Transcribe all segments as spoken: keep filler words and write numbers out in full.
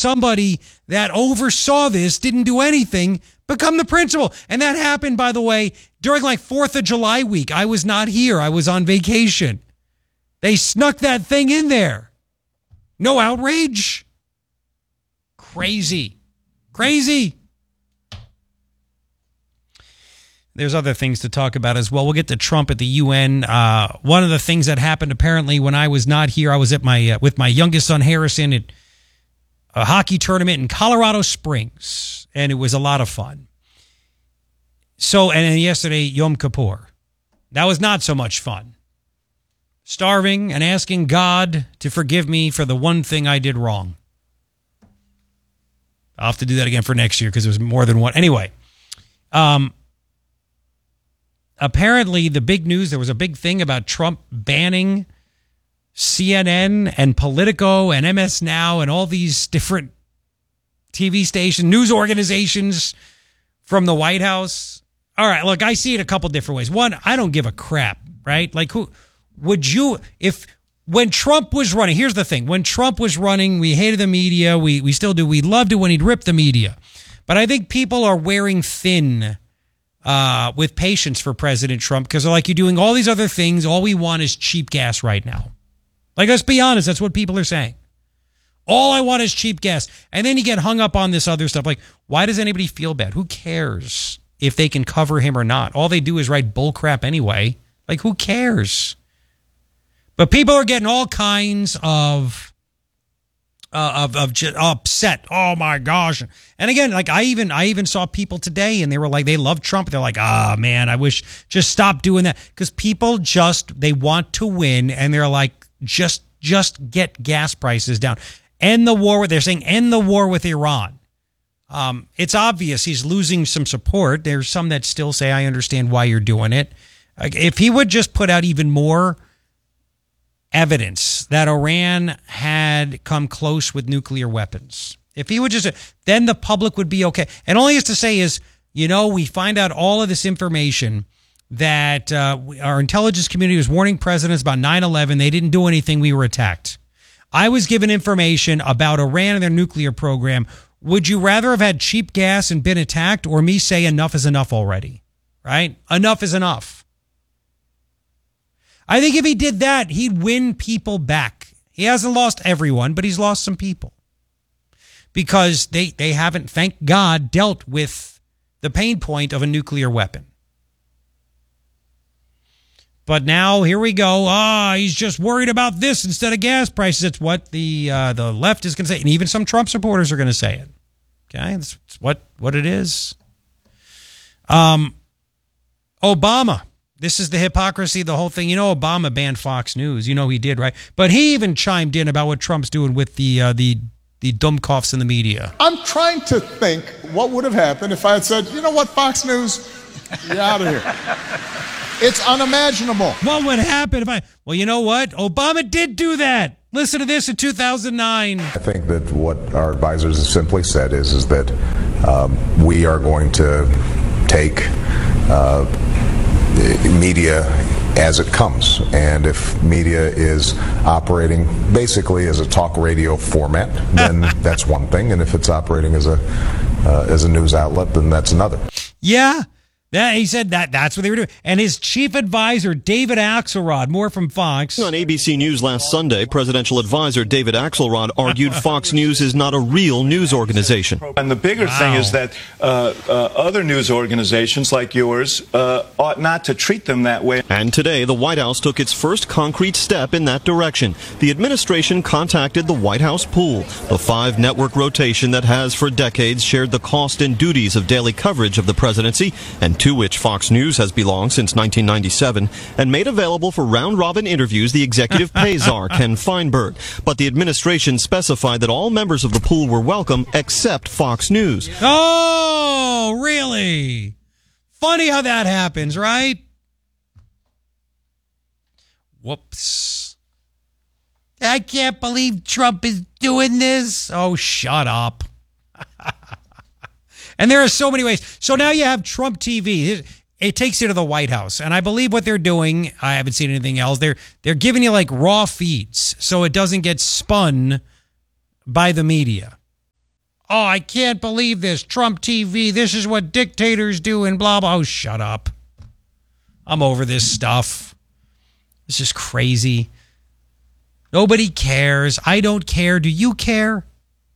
somebody that oversaw this, didn't do anything, become the principal. And that happened, by the way, during like fourth of July week. I was not here. I was on vacation. They snuck that thing in there. No outrage. Crazy. Crazy. There's other things to talk about as well. We'll get to Trump at the U N. Uh, one of the things that happened apparently when I was not here, I was at my uh, with my youngest son Harrison at a hockey tournament in Colorado Springs, and it was a lot of fun. So, and then yesterday, Yom Kippur. That was not so much fun. Starving and asking God to forgive me for the one thing I did wrong. I'll have to do that again for next year because it was more than one. Anyway, um, apparently the big news, there was a big thing about Trump banning C N N and Politico and M S Now and all these different T V stations, news organizations from the White House. All right, look, I see it a couple different ways. One, I don't give a crap, right? Like, who would you, if, when Trump was running, here's the thing. When Trump was running, we hated the media. We we still do. We loved it when he'd rip the media. But I think people are wearing thin uh, with patience for President Trump because they're like, you're doing all these other things. All we want is cheap gas right now. Like, let's be honest. That's what people are saying. All I want is cheap gas. And then you get hung up on this other stuff. Like, why does anybody feel bad? Who cares if they can cover him or not? All they do is write bull crap anyway. Like, who cares? But people are getting all kinds of uh, of of just upset. Oh my gosh! And again, like I even I even saw people today, and they were like, they love Trump. They're like, ah, oh, man, I wish just stop doing that because people just they want to win, and they're like, just just get gas prices down, end the war with. They're saying end the war with Iran. Um, it's obvious he's losing some support. There's some that still say, I understand why you're doing it. Like, if he would just put out even more evidence that Iran had come close with nuclear weapons. If he would just, then the public would be okay. And all he has to say is, you know, we find out all of this information that uh, our intelligence community was warning presidents about nine eleven. They didn't do anything. We were attacked. I was given information about Iran and their nuclear program. Would you rather have had cheap gas and been attacked or me say enough is enough already? Right? Enough is enough. I think if he did that, he'd win people back. He hasn't lost everyone, but he's lost some people. Because they, they haven't, thank God, dealt with the pain point of a nuclear weapon. But now, here we go. Ah, oh, he's just worried about this instead of gas prices. It's what the uh, the left is going to say. And even some Trump supporters are going to say it. Okay? That's, that's what, what it is. Um, Obama. This is the hypocrisy, the whole thing. You know, Obama banned Fox News. You know he did, right? But he even chimed in about what Trump's doing with the uh, the the dummkopfs in the media. I'm trying to think what would have happened if I had said, you know what, Fox News, you're out of here. It's unimaginable. What would happen if I... Well, you know what? Obama did do that. Listen to this in two thousand nine. I think that what our advisors have simply said is, is that um, we are going to take... Uh, media as it comes, and if media is operating basically as a talk radio format, then that's one thing, and if it's operating as a uh, as a news outlet, then that's another. Yeah. Yeah, he said that that's what they were doing. And his chief advisor, David Axelrod, more from Fox. On A B C News last Sunday, presidential advisor David Axelrod argued Fox News is not a real news organization. And the bigger wow. thing is that uh, uh, other news organizations like yours uh, ought not to treat them that way. And today, the White House took its first concrete step in that direction. The administration contacted the White House Pool, the five-network rotation that has for decades shared the cost and duties of daily coverage of the presidency, and to which Fox News has belonged since nineteen ninety-seven, and made available for round-robin interviews the executive pay czar, Ken Feinberg. But the administration specified that all members of the pool were welcome except Fox News. Oh, really? Funny how that happens, right? Whoops. I can't believe Trump is doing this. Oh, shut up. And there are so many ways. So now you have Trump T V. It takes you to the White House. And I believe what they're doing, I haven't seen anything else, they're they're giving you like raw feeds so it doesn't get spun by the media. Oh, I can't believe this. Trump T V, this is what dictators do and blah, blah. Oh, shut up. I'm over this stuff. This is crazy. Nobody cares. I don't care. Do you care?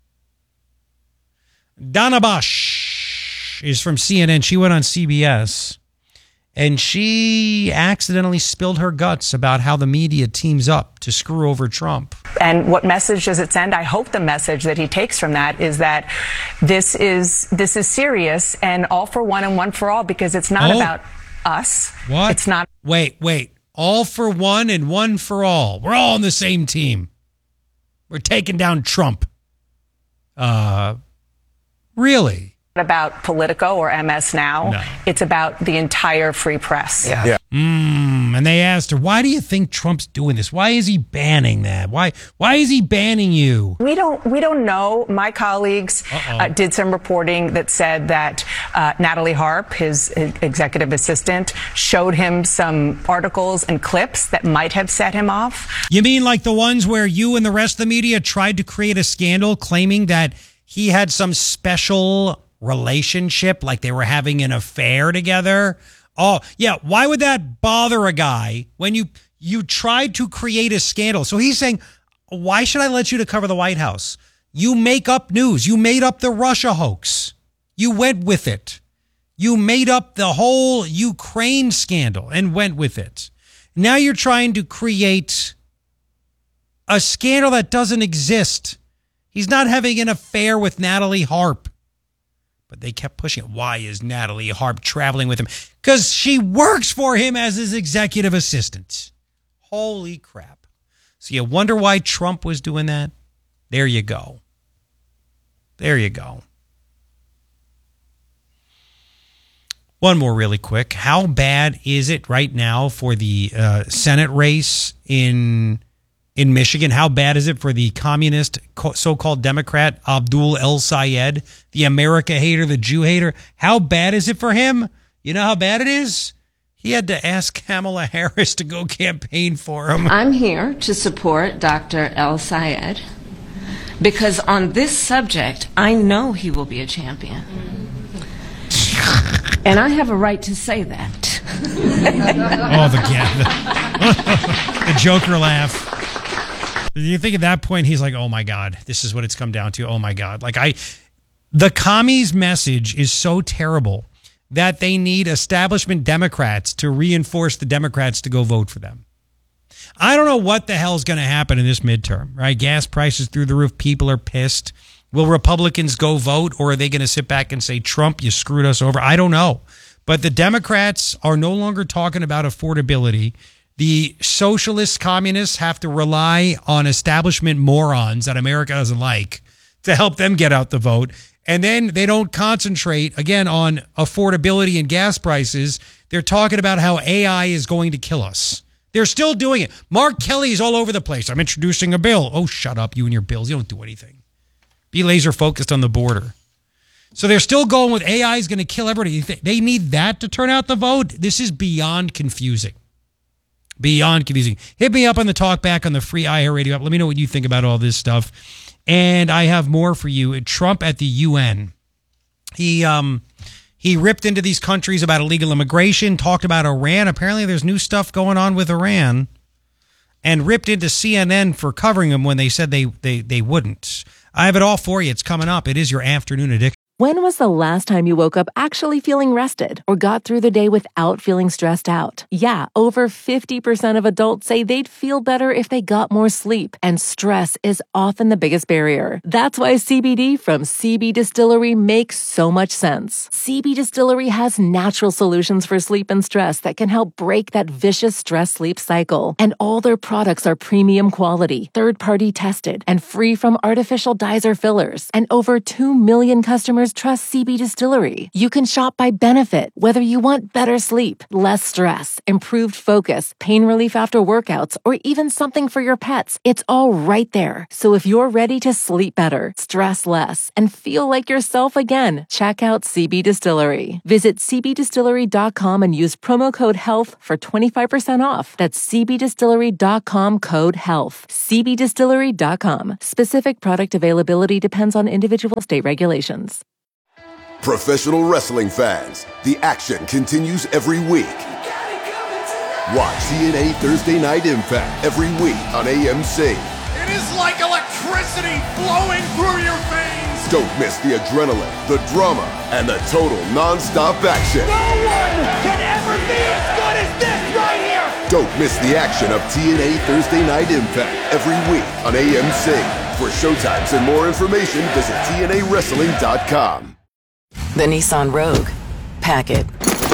Donna Bush is from C N N. She went on C B S, and she accidentally spilled her guts about how the media teams up to screw over Trump. And what message does it send? I hope the message that he takes from that is that this is this is serious and all for one and one for all, because it's not Oh. about us. What? It's not. Wait, wait. All for one and one for all. We're all on the same team. We're taking down Trump. Uh, really? About Politico or M S Now. No. It's about the entire free press. Yeah. yeah. Mm, and they asked her, why do you think Trump's doing this? Why is he banning that? Why why is he banning you? We don't we don't know. My colleagues uh, did some reporting that said that uh, Natalie Harp, his executive assistant, showed him some articles and clips that might have set him off. You mean like the ones where you and the rest of the media tried to create a scandal claiming that he had some special relationship, like they were having an affair together? Oh, yeah. Why would that bother a guy when you you tried to create a scandal? So he's saying, why should I let you to cover the White House? You make up news. You made up the Russia hoax. You went with it. You made up the whole Ukraine scandal and went with it. Now you're trying to create a scandal that doesn't exist. He's not having an affair with Natalie Harp. But they kept pushing it. Why is Natalie Harp traveling with him? Because she works for him as his executive assistant. Holy crap. So you wonder why Trump was doing that? There you go. There you go. One more really quick. How bad is it right now for the uh, Senate race in in Michigan? How bad is it for the communist, so-called Democrat Abdul El-Sayed, the America hater, the Jew hater? How bad is it for him? You know how bad it is? He had to ask Kamala Harris to go campaign for him. I'm here to support Doctor El-Sayed because on this subject, I know he will be a champion. And I have a right to say that. Oh, the, yeah, the, the Joker laugh. You think at that point, he's like, oh my God, this is what it's come down to. Oh my God. Like I, the commies message is so terrible that they need establishment Democrats to reinforce the Democrats to go vote for them. I don't know what the hell's going to happen in this midterm, right? Gas prices through the roof. People are pissed. Will Republicans go vote, or are they going to sit back and say, Trump, you screwed us over? I don't know. But the Democrats are no longer talking about affordability. The socialist communists have to rely on establishment morons that America doesn't like to help them get out the vote. And then they don't concentrate, again, on affordability and gas prices. They're talking about how A I is going to kill us. They're still doing it. Mark Kelly is all over the place. I'm introducing a bill. Oh, shut up, you and your bills. You don't do anything. Be laser focused on the border. So they're still going with A I is going to kill everybody. They need that to turn out the vote. This is beyond confusing. Beyond confusing. Hit me up on the talk back on the free iHeartRadio app. Let me know what you think about all this stuff. And I have more for you. Trump at the U N. He um he ripped into these countries about illegal immigration, talked about Iran. Apparently there's new stuff going on with Iran. And ripped into C N N for covering them when they said they they they wouldn't. I have it all for you. It's coming up. It is your afternoon addiction. When was the last time you woke up actually feeling rested or got through the day without feeling stressed out? Yeah, over fifty percent of adults say they'd feel better if they got more sleep, and stress is often the biggest barrier. That's why C B D from C B Distillery makes so much sense. C B Distillery has natural solutions for sleep and stress that can help break that vicious stress-sleep cycle. And all their products are premium quality, third-party tested, and free from artificial dyes or fillers. And over two million customers customers trust C B Distillery. You can shop by benefit, whether you want better sleep, less stress, improved focus, pain relief after workouts, or even something for your pets. It's all right there. So if you're ready to sleep better, stress less, and feel like yourself again, check out C B Distillery. Visit c b distillery dot com and use promo code HEALTH for twenty-five percent off. That's c b distillery dot com code HEALTH. c b distillery dot com. Specific product availability depends on individual state regulations. Professional wrestling fans, the action continues every week. Watch T N A Thursday Night Impact every week on A M C. It is like electricity flowing through your veins. Don't miss the adrenaline, the drama, and the total non-stop action. No one can ever be as good as this right here. Don't miss the action of T N A Thursday Night Impact every week on A M C. For showtimes and more information, visit T N A wrestling dot com. The Nissan Rogue. Pack it.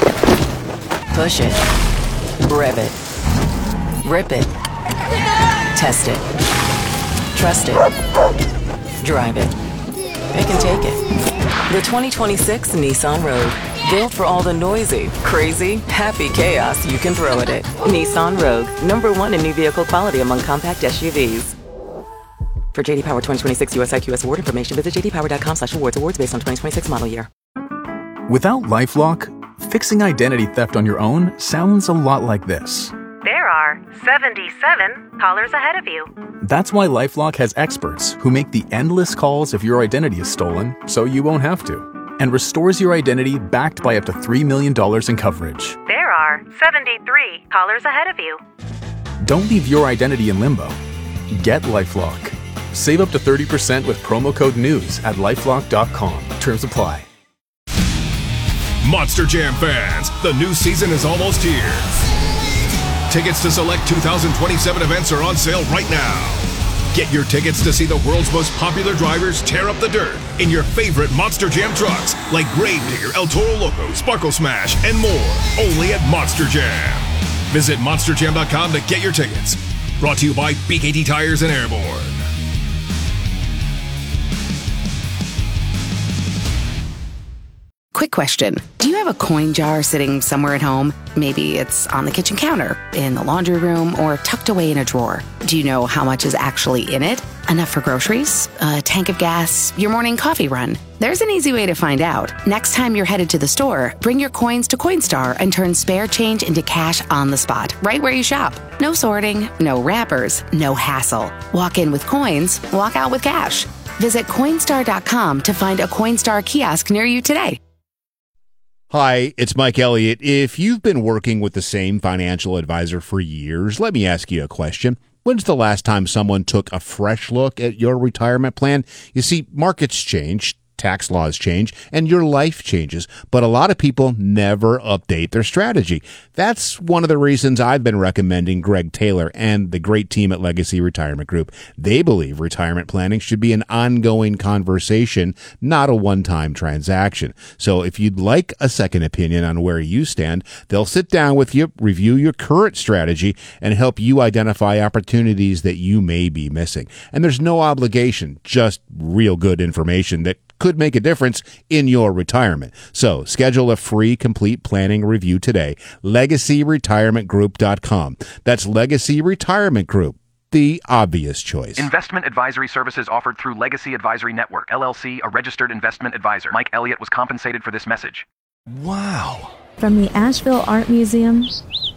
Push it. Rev it. Rip it. Test it. Trust it. Drive it. It can take it. The twenty twenty-six Nissan Rogue. Built for all the noisy, crazy, happy chaos you can throw at it. Nissan Rogue. Number one in new vehicle quality among compact S U Vs. For J D Power twenty twenty-six U S I Q S award information, visit j d power dot com slash awards. Awards based on twenty twenty-six model year. Without LifeLock, fixing identity theft on your own sounds a lot like this. There are seventy-seven callers ahead of you. That's why LifeLock has experts who make the endless calls if your identity is stolen, so you won't have to, and restores your identity backed by up to three million dollars in coverage. There are seventy-three callers ahead of you. Don't leave your identity in limbo. Get LifeLock. Save up to thirty percent with promo code NEWS at lifelock dot com. Terms apply. Monster Jam fans, the new season is almost here. Tickets to select two thousand twenty-seven events are on sale right now. Get your tickets to see the world's most popular drivers tear up the dirt in your favorite Monster Jam trucks like Gravedigger, El Toro Loco, Sparkle Smash, and more, only at Monster Jam. Visit monster jam dot com to get your tickets. Brought to you by B K T Tires and Airborne. Quick question. Do you have a coin jar sitting somewhere at home? Maybe it's on the kitchen counter, in the laundry room, or tucked away in a drawer. Do you know how much is actually in it? Enough for groceries? A tank of gas? Your morning coffee run? There's an easy way to find out. Next time you're headed to the store, bring your coins to Coinstar and turn spare change into cash on the spot, right where you shop. No sorting, no wrappers, no hassle. Walk in with coins, walk out with cash. Visit Coinstar dot com to find a Coinstar kiosk near you today. Hi, it's Mike Elliott. If you've been working with the same financial advisor for years, let me ask you a question. When's the last time someone took a fresh look at your retirement plan? You see, markets change, tax laws change, and your life changes, but a lot of people never update their strategy. That's one of the reasons I've been recommending Greg Taylor and the great team at Legacy Retirement Group. They believe retirement planning should be an ongoing conversation, not a one-time transaction. So if you'd like a second opinion on where you stand, they'll sit down with you, review your current strategy, and help you identify opportunities that you may be missing. And there's no obligation, just real good information that could make a difference in your retirement. So schedule a free complete planning review today. legacy retirement group dot com. That's Legacy Retirement Group, the obvious choice. Investment advisory services offered through Legacy Advisory Network, L L C, a registered investment advisor. Mike Elliott was compensated for this message. Wow. From the Asheville Art Museum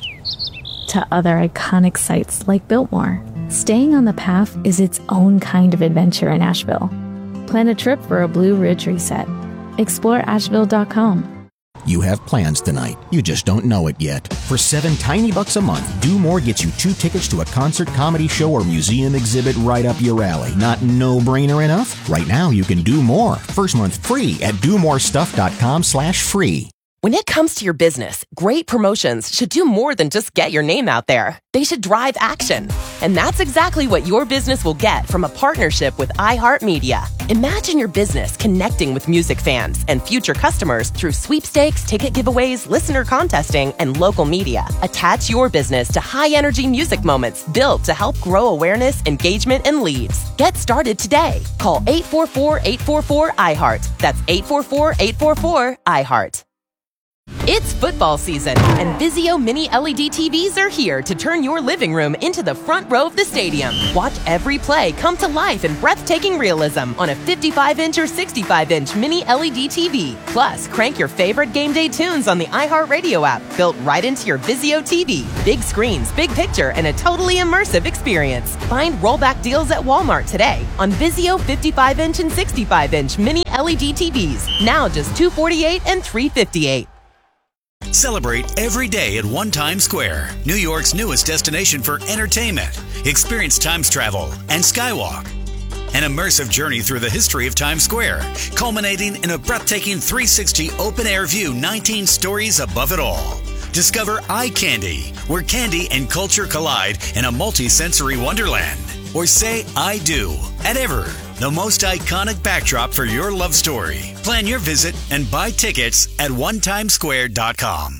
to other iconic sites like Biltmore, staying on the path is its own kind of adventure in Asheville. Plan a trip for a Blue Ridge reset. explore asheville dot com. You have plans tonight. You just don't know it yet. For seven tiny bucks a month, Do More gets you two tickets to a concert, comedy show, or museum exhibit right up your alley. Not no-brainer enough? Right now, you can do more. First month free at do more stuff dot com slash free. When it comes to your business, great promotions should do more than just get your name out there. They should drive action. And that's exactly what your business will get from a partnership with iHeartMedia. Imagine your business connecting with music fans and future customers through sweepstakes, ticket giveaways, listener contesting, and local media. Attach your business to high-energy music moments built to help grow awareness, engagement, and leads. Get started today. Call eight four four, eight four four, I heart. That's eight four four, eight four four, I heart. It's football season, and Vizio Mini L E D T Vs are here to turn your living room into the front row of the stadium. Watch every play come to life in breathtaking realism on a fifty-five inch or sixty-five inch Mini L E D T V. Plus, crank your favorite game day tunes on the iHeartRadio app, built right into your Vizio T V. Big screens, big picture, and a totally immersive experience. Find rollback deals at Walmart today on Vizio fifty-five inch and sixty-five inch Mini L E D T Vs. Now just two hundred forty-eight dollars and three hundred fifty-eight dollars. Celebrate every day at One Times Square, New York's newest destination for entertainment. Experience Times Travel and Skywalk, an immersive journey through the history of Times Square, culminating in a breathtaking three sixty open-air view, nineteen stories above it all. Discover Eye Candy, where candy and culture collide in a multi-sensory wonderland. Or say I do at Ever, the most iconic backdrop for your love story. Plan your visit and buy tickets at one times square dot com.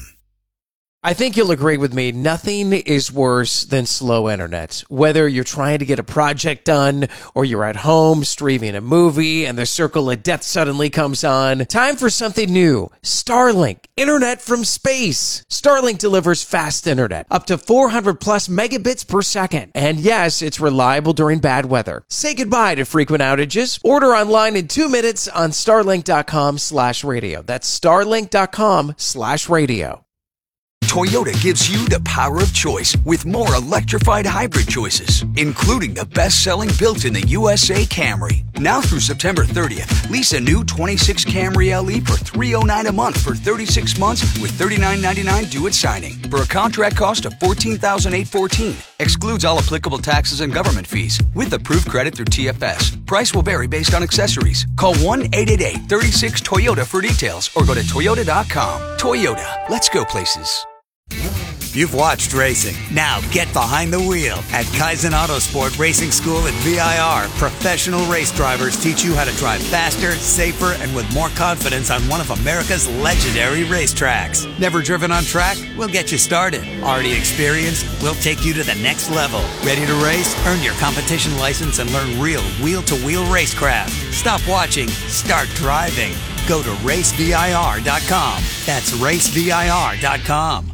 I think you'll agree with me, nothing is worse than slow internet. Whether you're trying to get a project done or you're at home streaming a movie and the circle of death suddenly comes on, time for something new. Starlink, internet from space. Starlink delivers fast internet, up to four hundred plus megabits per second. And yes, it's reliable during bad weather. Say goodbye to frequent outages. Order online in two minutes on starlink.com slash radio. That's starlink.com slash radio. Toyota gives you the power of choice with more electrified hybrid choices, including the best-selling built in the U S A Camry. Now through September thirtieth, lease a new twenty-six Camry L E for three hundred nine dollars a month for thirty-six months with thirty-nine ninety-nine due at signing. For a contract cost of fourteen thousand eight hundred fourteen dollars. Excludes all applicable taxes and government fees with approved credit through T F S. Price will vary based on accessories. Call one eight eight eight, three six, Toyota for details or go to toyota dot com. Toyota, let's go places. You've watched racing. Now get behind the wheel. At Kaizen Autosport Racing School at V I R, professional race drivers teach you how to drive faster, safer, and with more confidence on one of America's legendary racetracks. Never driven on track? We'll get you started. Already experienced? We'll take you to the next level. Ready to race? Earn your competition license and learn real wheel-to-wheel racecraft. Stop watching. Start driving. Go to race V I R dot com. That's race V I R dot com.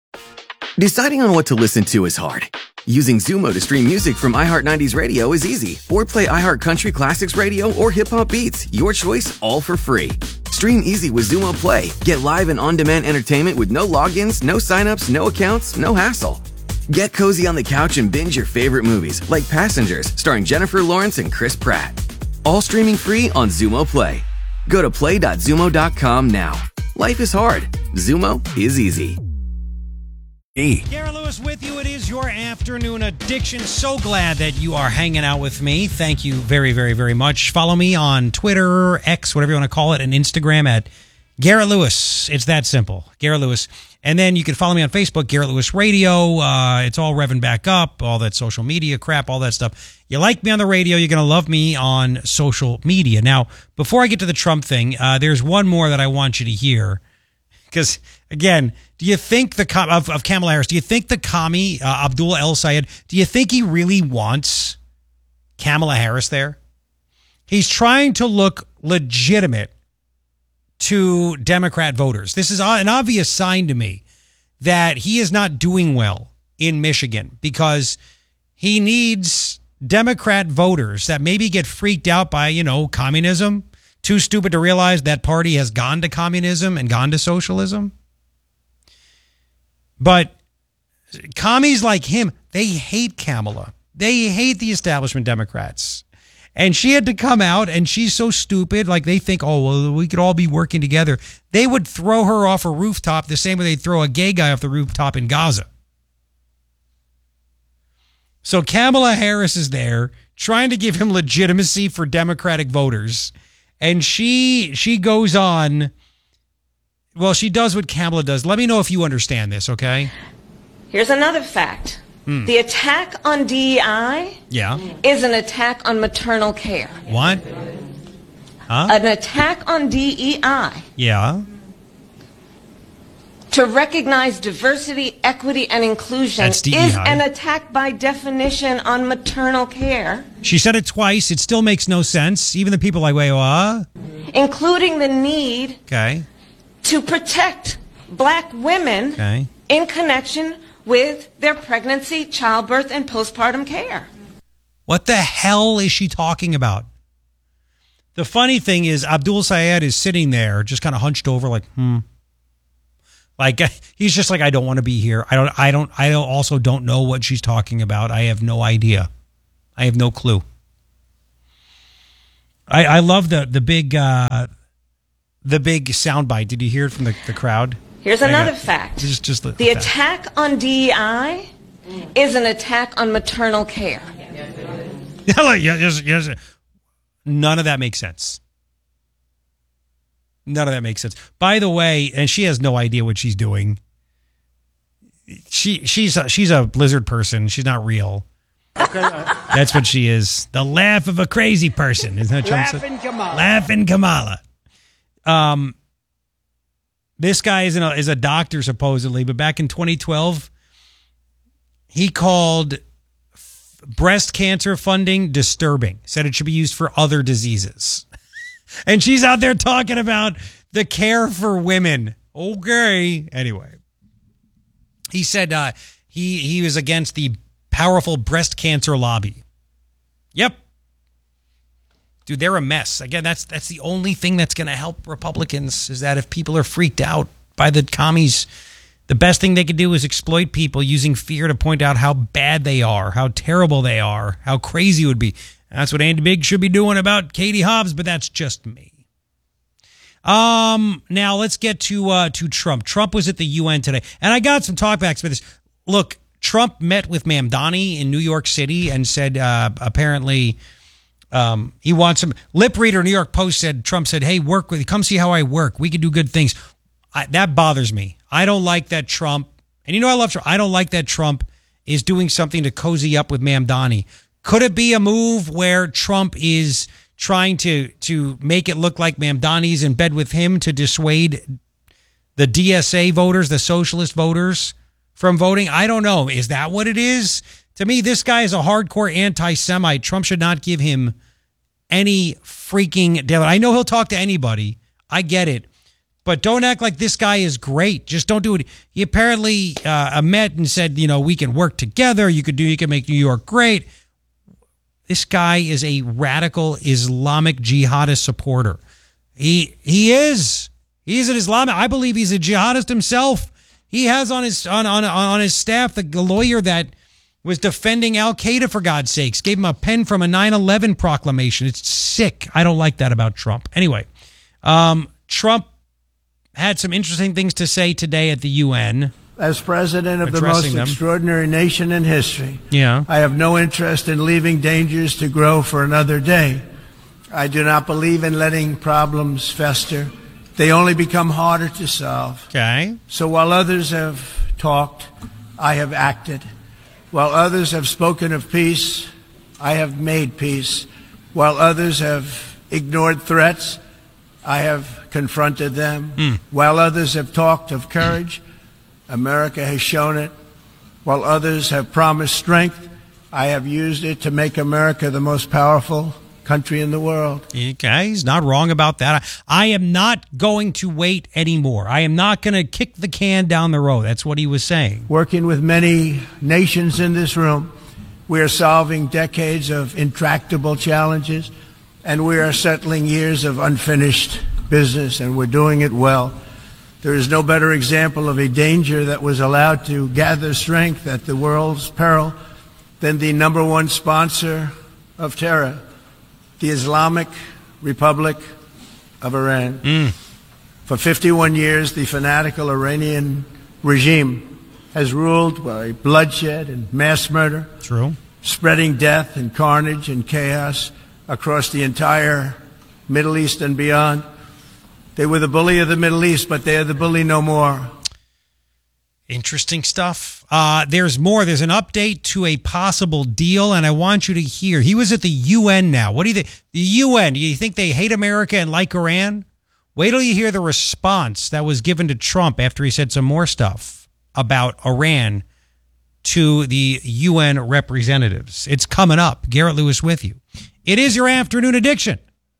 Deciding on what to listen to is hard. Using Zumo to stream music from iHeart nineties Radio is easy. Or play iHeart Country Classics Radio or Hip Hop Beats. Your choice, all for free. Stream easy with Zumo Play. Get live and on-demand entertainment with no logins, no signups, no accounts, no hassle. Get cozy on the couch and binge your favorite movies, like Passengers, starring Jennifer Lawrence and Chris Pratt. All streaming free on Zumo Play. Go to play dot zumo dot com now. Life is hard. Zumo is easy. Garrett Lewis with you. It is your afternoon addiction. So glad that you are hanging out with me. Thank you very, very, very much. Follow me on Twitter, X, whatever you want to call it, and Instagram at Garrett Lewis. It's that simple. Garrett Lewis. And then you can follow me on Facebook, Garrett Lewis Radio. Uh, it's all revving back up, all that social media crap, all that stuff. You like me on the radio, you're going to love me on social media. Now, before I get to the Trump thing, uh, there's one more that I want you to hear. Because, again, do you think the com- of, of Kamala Harris, do you think the commie, uh, Abdul El Sayed, do you think he really wants Kamala Harris there? He's trying to look legitimate to Democrat voters. This is an obvious sign to me that he is not doing well in Michigan because he needs Democrat voters that maybe get freaked out by, you know, communism. Too stupid to realize that party has gone to communism and gone to socialism. But commies like him, they hate Kamala. They hate the establishment Democrats. And she had to come out, and she's so stupid, like they think, oh, well, we could all be working together. They would throw her off a rooftop the same way they'd throw a gay guy off the rooftop in Gaza. So Kamala Harris is there trying to give him legitimacy for Democratic voters. And she she goes on Well, she does what Kamala does. Let me know if you understand this, okay? Here's another fact. Hmm. The attack on D E I Yeah. is an attack on maternal care. What? Huh? An attack on D E I Yeah. to recognize diversity, equity, and inclusion That's D E I. is an attack by definition on maternal care, She said it twice. It still makes no sense. Even the people like, wait, what? including the need Okay. to protect black women Okay. in connection with their pregnancy, childbirth, and postpartum care. What the hell is she talking about? The funny thing is, Abdul Sayed is sitting there, just kind of hunched over, like, hmm. Like he's just like, I don't want to be here. I don't. I don't. I also don't know what she's talking about. I have no idea. I have no clue. I I love the the big uh, the big soundbite. Did you hear it from the, the crowd? Here's I another got- fact. Just just the, The fact. attack on D E I is an attack on maternal care. Yeah, like, yeah, yes, yes. None of that makes sense. None of that makes sense. By the way, and she has no idea what she's doing. She she's a, she's a lizard person. She's not real. That's what she is. The laugh of a crazy person. Isn't that Trump said? Laughing Kamala. Laughing Kamala. Um, this guy is, a, is a doctor supposedly, but back in twenty twelve, he called f- breast cancer funding disturbing. Said it should be used for other diseases. And she's out there talking about the care for women. Okay. Anyway, he said uh, he he was against the powerful breast cancer lobby. Yep. Dude, they're a mess. Again, that's that's the only thing that's going to help Republicans is that if people are freaked out by the commies, the best thing they can do is exploit people using fear to point out how bad they are, how terrible they are, how crazy it would be. That's what Andy Biggs should be doing about Katie Hobbs, but that's just me. Um, now let's get to uh, to Trump. Trump was at the U N today, and I got some talkbacks for this. Look, Trump met with Mamdani in New York City and said uh, apparently um, he wants him. Lip reader New York Post said Trump said, "Hey, work with, come see how I work. We can do good things." I, that bothers me. I don't like that Trump, and you know I love Trump. I don't like that Trump is doing something to cozy up with Mamdani. Could it be a move where Trump is trying to to make it look like Mamdani's in bed with him to dissuade the D S A voters, the socialist voters, from voting? I don't know. Is that what it is? To me, this guy is a hardcore anti-Semite. Trump should not give him any freaking deal. I know he'll talk to anybody. I get it. But don't act like this guy is great. Just don't do it. He apparently uh, met and said, you know, we can work together. You could do, you can make New York great. This guy is a radical Islamic jihadist supporter. He he is. He's an Islamic. I believe he's a jihadist himself. He has on his on on, on his staff the lawyer that was defending Al Qaeda, for God's sakes. Gave him a pen from a nine eleven proclamation. It's sick. I don't like that about Trump. Anyway, um, Trump had some interesting things to say today at the U N. As president of the most Addressing them. extraordinary nation in history, Yeah. I have no interest in leaving dangers to grow for another day. I do not believe in letting problems fester. They only become harder to solve. Okay. So while others have talked, I have acted. While others have spoken of peace, I have made peace. While others have ignored threats, I have confronted them. Mm. While others have talked of courage, America has shown it. While others have promised strength, I have used it to make America the most powerful country in the world. Okay, he's not wrong about that. I am not going to wait anymore. I am not going to kick the can down the road. That's what he was saying. Working with many nations in this room, we are solving decades of intractable challenges, and we are settling years of unfinished business, and we're doing it well. There is no better example of a danger that was allowed to gather strength at the world's peril than the number one sponsor of terror, the Islamic Republic of Iran. Mm. For fifty-one years, the fanatical Iranian regime has ruled by bloodshed and mass murder, True. spreading death and carnage and chaos across the entire Middle East and beyond. They were the bully of the Middle East, but they are the bully no more. Interesting stuff. Uh, there's more. There's an update to a possible deal, and I want you to hear. He was at the U N now. What do you think? The U N, do you think they hate America and like Iran? Wait till you hear the response that was given to Trump after he said some more stuff about Iran to the U N representatives. It's coming up. Garrett Lewis with you. It is your afternoon addiction.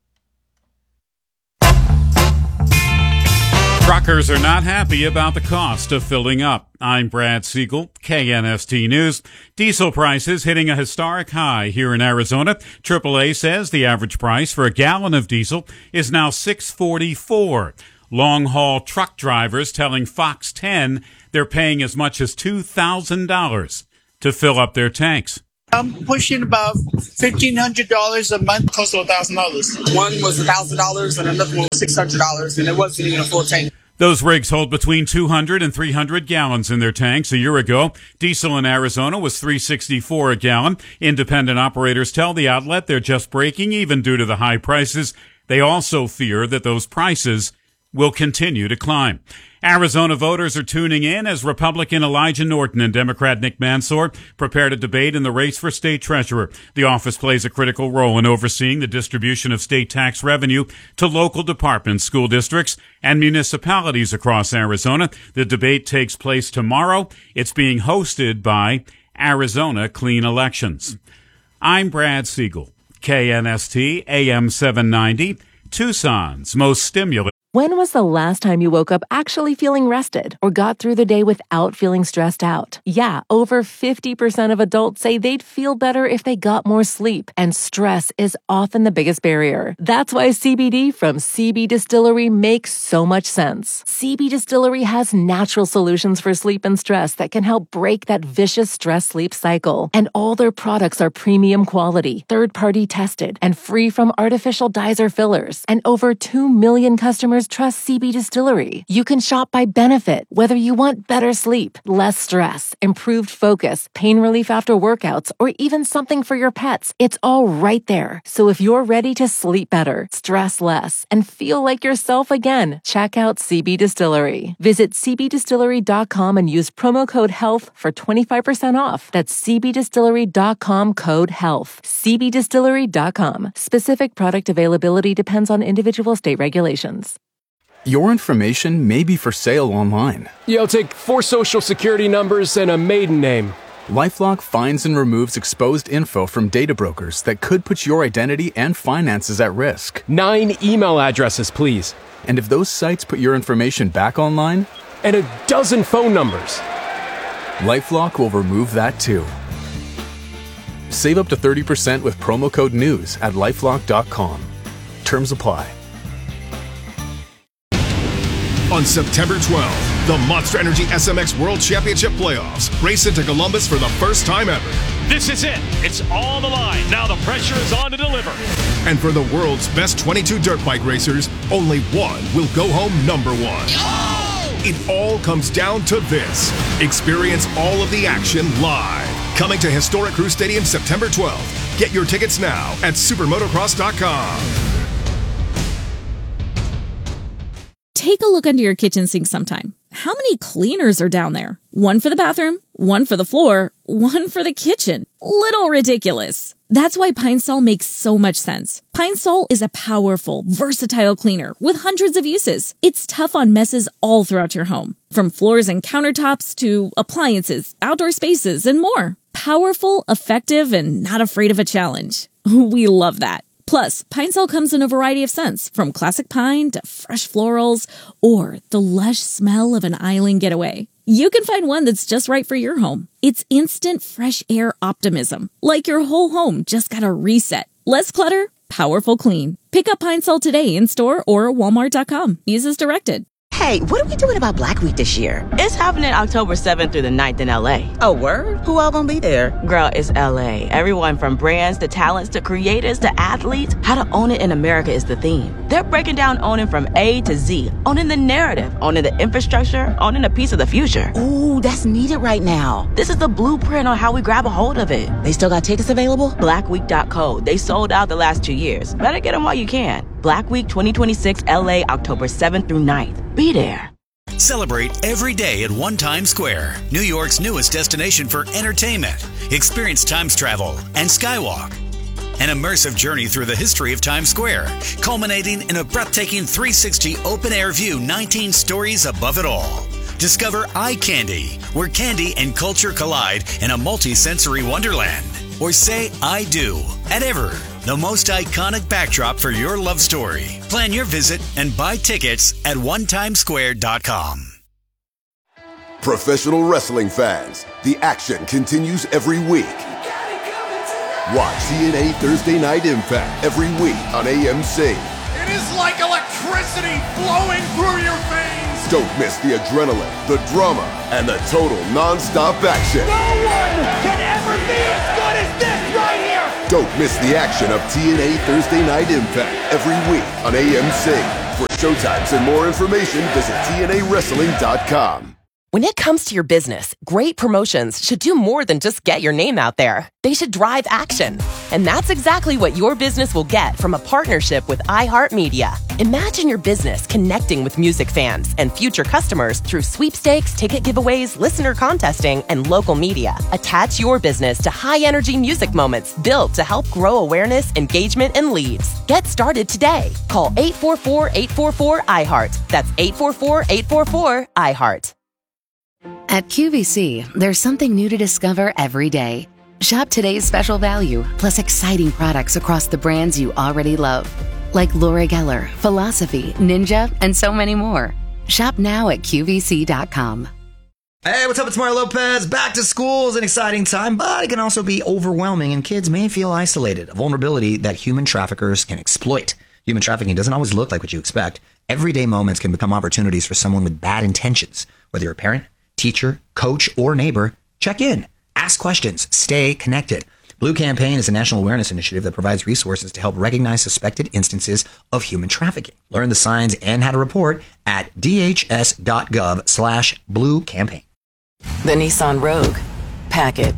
Truckers are not happy about the cost of filling up. I'm Brad Siegel, K N S T News. Diesel prices hitting a historic high here in Arizona. triple A says the average price for a gallon of diesel is now six forty-four. Long-haul truck drivers telling Fox ten they're paying as much as two thousand dollars to fill up their tanks. I'm pushing about fifteen hundred dollars a month, close to one thousand dollars. One was one thousand dollars and another one was six hundred dollars, and it wasn't even a full tank. Those rigs hold between two hundred and three hundred gallons in their tanks. A year ago, diesel in Arizona was three sixty-four a gallon. Independent operators tell the outlet they're just breaking even due to the high prices. They also fear that those prices will continue to climb. Arizona voters are tuning in as Republican Elijah Norton and Democrat Nick Mansour prepare to debate in the race for state treasurer. The office plays a critical role in overseeing the distribution of state tax revenue to local departments, school districts, and municipalities across Arizona. The debate takes place tomorrow. It's being hosted by Arizona Clean Elections. I'm Brad Siegel, K N S T A M seven ninety, Tucson's most stimulating. When was the last time you woke up actually feeling rested or got through the day without feeling stressed out? Yeah, over fifty percent of adults say they'd feel better if they got more sleep, and stress is often the biggest barrier. That's why C B D from C B Distillery makes so much sense. C B Distillery has natural solutions for sleep and stress that can help break that vicious stress-sleep cycle. And all their products are premium quality, third-party tested, and free from artificial dyes or fillers. And over two million customers trust C B Distillery. You can shop by benefit, whether you want better sleep, less stress, improved focus, pain relief after workouts, or even something for your pets. It's all right there. So if you're ready to sleep better, stress less, and feel like yourself again, check out C B Distillery. Visit c b distillery dot com and use promo code HEALTH for twenty-five percent off. That's c b distillery dot com code HEALTH. c b distillery dot com. Specific product availability depends on individual state regulations. Your information may be for sale online. You'll take four social security numbers and a maiden name. LifeLock finds and removes exposed info from data brokers that could put your identity and finances at risk. Nine email addresses, please. And if those sites put your information back online? And a dozen phone numbers. LifeLock will remove that too. Save up to thirty percent with promo code NEWS at lifelock dot com. Terms apply. On September twelfth, the Monster Energy S M X World Championship Playoffs race into Columbus for the first time ever. This is it. It's on the line. Now the pressure is on to deliver. And for the world's best twenty-two dirt bike racers, only one will go home number one. Oh! It all comes down to this. Experience all of the action live. Coming to Historic Crew Stadium September twelfth. Get your tickets now at supermotocross dot com. Take a look under your kitchen sink sometime. How many cleaners are down there? One for the bathroom, one for the floor, one for the kitchen. Little ridiculous. That's why Pine Sol makes so much sense. Pine Sol is a powerful, versatile cleaner with hundreds of uses. It's tough on messes all throughout your home, from floors and countertops to appliances, outdoor spaces, and more. Powerful, effective, and not afraid of a challenge. We love that. Plus, Pine Sol comes in a variety of scents, from classic pine to fresh florals, or the lush smell of an island getaway. You can find one that's just right for your home. It's instant fresh air optimism, like your whole home just got a reset. Less clutter, powerful clean. Pick up Pine Sol today in store or walmart dot com. Use as directed. Hey, what are we doing about Black Week this year? It's happening October seventh through the ninth in L A. Oh, word? Who all gonna be there? Girl, it's L A. Everyone from brands to talents to creators to athletes. How to own it in America is the theme. They're breaking down owning from A to Z. Owning the narrative, owning the infrastructure, owning a piece of the future. Ooh, that's needed right now. This is the blueprint on how we grab a hold of it. They still got tickets available? black week dot co. They sold out the last two years. Better get them while you can. Black Week twenty twenty-six L A, October seventh through ninth. Be there. Celebrate every day at One Times Square, New York's newest destination for entertainment. Experience Times travel and Skywalk. An immersive journey through the history of Times Square, culminating in a breathtaking three sixty open-air view nineteen stories above it all. Discover Eye Candy, where candy and culture collide in a multi-sensory wonderland. Or say I do at Ever, the most iconic backdrop for your love story. Plan your visit and buy tickets at one times square dot com. Professional wrestling fans, the action continues every week. Watch T N A Thursday Night Impact every week on A M C. It is like electricity flowing through your veins. Don't miss the adrenaline, the drama, and the total non-stop action. No one can ever be as good as this right here. Don't miss the action of T N A Thursday Night Impact every week on A M C. For showtimes and more information, visit T N A wrestling dot com. When it comes to your business, great promotions should do more than just get your name out there. They should drive action. And that's exactly what your business will get from a partnership with iHeartMedia. Imagine your business connecting with music fans and future customers through sweepstakes, ticket giveaways, listener contesting, and local media. Attach your business to high-energy music moments built to help grow awareness, engagement, and leads. Get started today. Call eight four four, eight four four, I heart. That's eight four four, eight four four, I heart. At Q V C, there's something new to discover every day. Shop today's special value, plus exciting products across the brands you already love. Like Laura Geller, Philosophy, Ninja, and so many more. Shop now at Q V C dot com. Hey, what's up? It's Mario Lopez. Back to school is an exciting time, but it can also be overwhelming, and kids may feel isolated, a vulnerability that human traffickers can exploit. Human trafficking doesn't always look like what you expect. Everyday moments can become opportunities for someone with bad intentions. Whether you're a parent, teacher, coach, or neighbor, check in, ask questions, stay connected. Blue Campaign is a national awareness initiative that provides resources to help recognize suspected instances of human trafficking. Learn the signs and how to report at dhs.gov slash blue campaign. The Nissan Rogue. Pack it.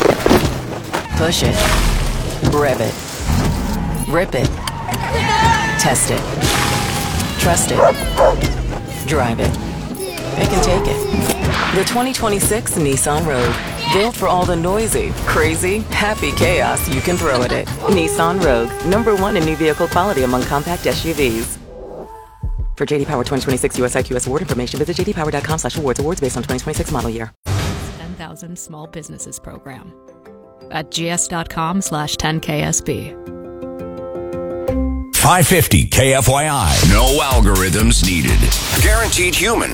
Push it. Rev it. Rip it. Test it. Trust it. Drive it. It can take it. The twenty twenty-six Nissan Rogue. Built for all the noisy, crazy, happy chaos you can throw at it. Nissan Rogue. Number one in new vehicle quality among compact S U Vs. For J D Power twenty twenty-six U S I Q S award information, visit j d power dot com slash awards. Awards based on twenty twenty-six model year. ten thousand Small Businesses Program at gs.com slash 10KSB. five fifty K F Y I. No algorithms needed. Guaranteed human.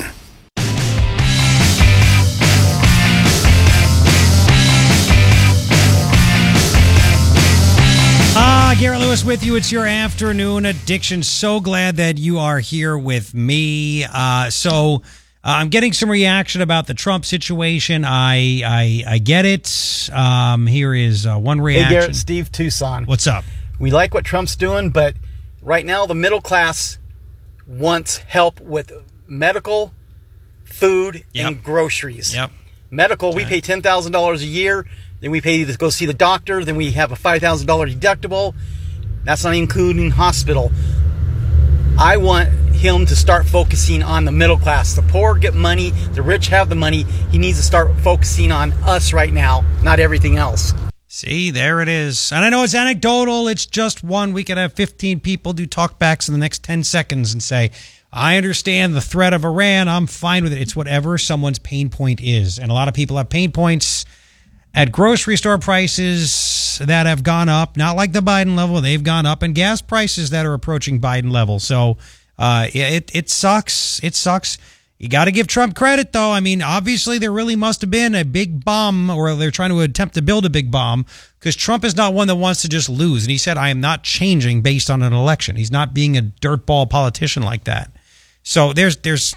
Ah, Garrett Lewis with you. It's your afternoon addiction. So glad that you are here with me. Uh, so uh, I'm getting some reaction about the Trump situation. I I, I get it. Um, here is uh, one reaction. Hey, Garrett, Steve Tucson. What's up? We like what Trump's doing, but right now the middle class wants help with medical, food, yep. and groceries. Yep. Medical, okay. We pay ten thousand dollars a year. Then we pay to go see the doctor. Then we have a five thousand dollars deductible. That's not including hospital. I want him to start focusing on the middle class. The poor get money. The rich have the money. He needs to start focusing on us right now, not everything else. See, there it is. And I know it's anecdotal. It's just one. We could have fifteen people do talkbacks in the next ten seconds and say, I understand the threat of Iran. I'm fine with it. It's whatever someone's pain point is. And a lot of people have pain points at grocery store prices that have gone up, not like the Biden level, they've gone up, and gas prices that are approaching Biden level. So uh, it it sucks. It sucks. You got to give Trump credit, though. I mean, obviously, there really must have been a big bomb, or they're trying to attempt to build a big bomb, because Trump is not one that wants to just lose. And he said, I am not changing based on an election. He's not being a dirtball politician like that. So there's, there's,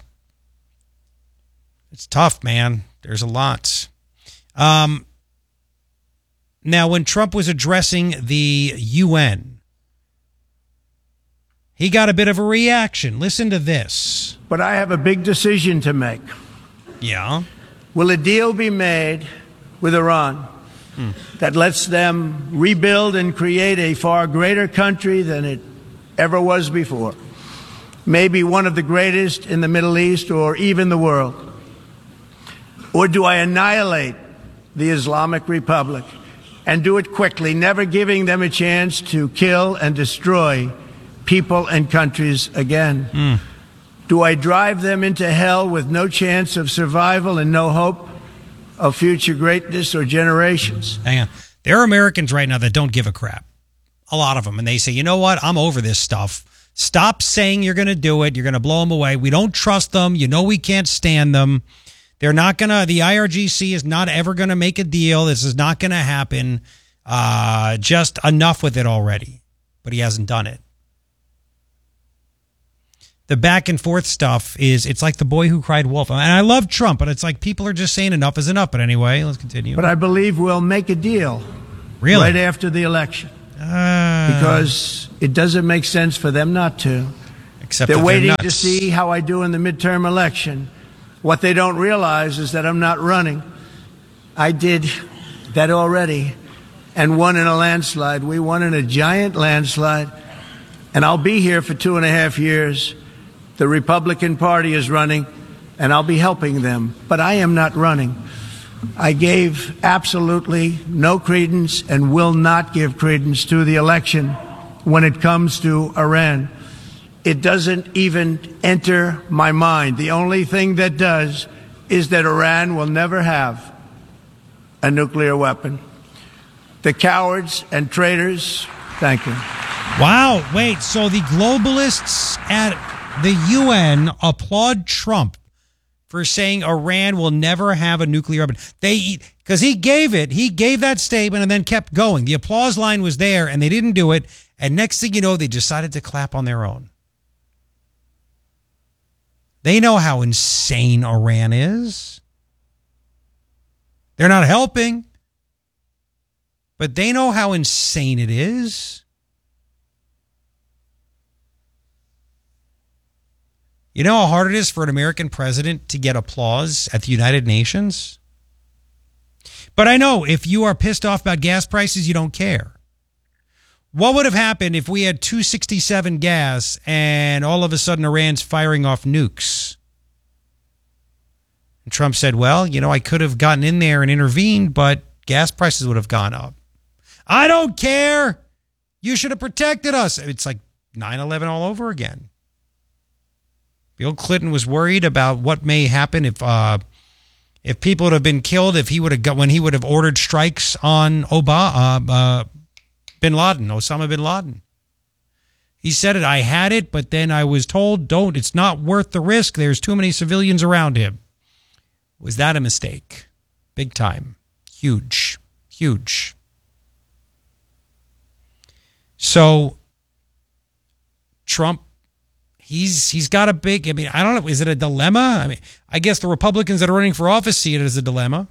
it's tough, man. There's a lot. Um, Now, when Trump was addressing the U N, he got a bit of a reaction. Listen to this. But I have a big decision to make. Yeah. Will a deal be made with Iran hmm. that lets them rebuild and create a far greater country than it ever was before. Maybe one of the greatest in the Middle East or even the world. Or do I annihilate the Islamic Republic and do it quickly, never giving them a chance to kill and destroy people and countries again? Mm. Do I drive them into hell with no chance of survival and no hope of future greatness or generations? Hang on. There are Americans right now that don't give a crap. A lot of them. And they say, you know what? I'm over this stuff. Stop saying you're going to do it. You're going to blow them away. We don't trust them. You know we can't stand them. They're not going to, the I R G C is not ever going to make a deal. This is not going to happen. Uh, just enough with it already. But he hasn't done it. The back and forth stuff is, it's like the boy who cried wolf. And I love Trump, but it's like people are just saying enough is enough. But anyway, let's continue. But I believe we'll make a deal really? right after the election. Uh, because it doesn't make sense for them not to. Except they're they're waiting nuts. to see how I do in the midterm election. What they don't realize is that I'm not running. I did that already and won in a landslide. We won in a giant landslide. And I'll be here for two and a half years. The Republican Party is running, and I'll be helping them. But I am not running. I gave absolutely no credence and will not give credence to the election when it comes to Iran. It doesn't even enter my mind. The only thing that does is that Iran will never have a nuclear weapon. The cowards and traitors, thank you. Wow. Wait, so the globalists at the U N applaud Trump for saying Iran will never have a nuclear weapon. They, because he gave it, he gave that statement and then kept going. The applause line was there and they didn't do it. And next thing you know, they decided to clap on their own. They know how insane Iran is. They're not helping, but they know how insane it is. You know how hard it is for an American president to get applause at the United Nations? But I know if you are pissed off about gas prices, you don't care. What would have happened if we had two sixty-seven gas and all of a sudden Iran's firing off nukes? And Trump said, well, you know, I could have gotten in there and intervened, but gas prices would have gone up. I don't care. You should have protected us. It's like nine eleven all over again. Bill Clinton was worried about what may happen if uh, if people would have been killed, if he would have got, when he would have ordered strikes on Obama, uh, uh, Bin Laden, Osama bin Laden. He said it, I had it, but then I was told, don't, it's not worth the risk. There's too many civilians around him. Was that a mistake? Big time. Huge. Huge. So Trump, He's he's got a big, I mean, I don't know, is it a dilemma? I mean, I guess the Republicans that are running for office see it as a dilemma.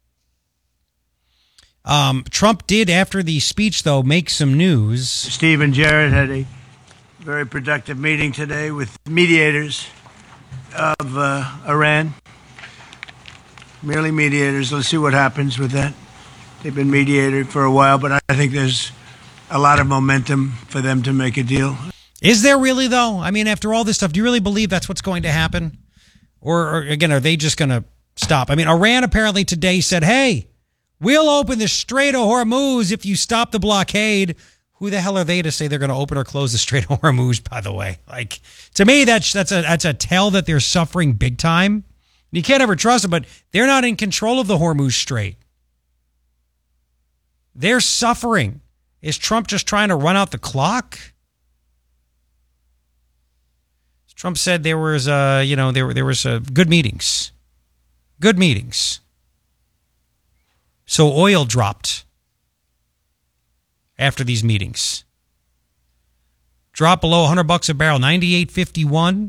Um, Trump did, after the speech, though, make some news. Steve and Jared had a very productive meeting today with mediators of uh, Iran. Merely mediators. Let's see what happens with that. They've been mediated for a while, but I think there's a lot of momentum for them to make a deal. Is there really, though? I mean, after all this stuff, do you really believe that's what's going to happen? Or, or again, are they just going to stop? I mean, Iran apparently today said, hey, we'll open the Strait of Hormuz if you stop the blockade. Who the hell are they to say they're going to open or close the Strait of Hormuz, by the way? Like, to me, that's that's a that's a tell that they're suffering big time. You can't ever trust them, but they're not in control of the Hormuz Strait. They're suffering. Is Trump just trying to run out the clock? Trump said there was, uh, you know, there there was uh, good meetings, good meetings. So oil dropped after these meetings, dropped below one hundred bucks a barrel, ninety-eight fifty-one.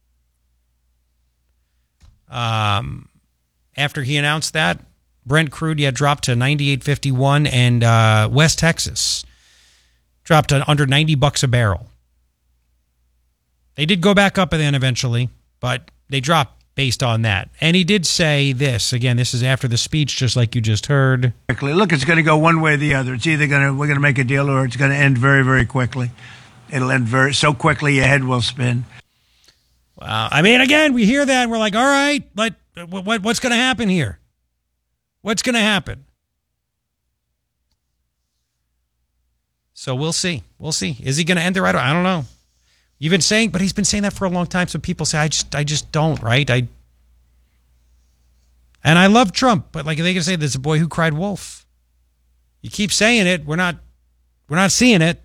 Um, after he announced that, Brent crude yeah dropped to ninety-eight fifty-one, and uh, West Texas dropped to under ninety bucks a barrel. They did go back up then eventually, but they dropped based on that. And he did say this, again, this is after the speech, just like you just heard. Look, it's going to go one way or the other. It's either going to, we're going to make a deal or it's going to end very, very quickly. it'll end very so quickly your head will spin. Wow. I mean, again, we hear that and we're like, all right, but what, what's going to happen here? What's going to happen? So we'll see. We'll see. Is he going to end there? I don't, I don't know. You've been saying, but he's been saying that for a long time. So people say, I just, I just don't, right? I, and I love Trump, but like they can say, there's a boy who cried wolf. You keep saying it. We're not, we're not seeing it.